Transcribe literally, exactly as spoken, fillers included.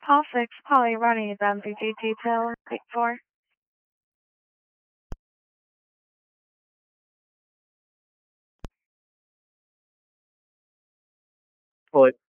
Call six, Poly running identity detail. Eight four. Oi.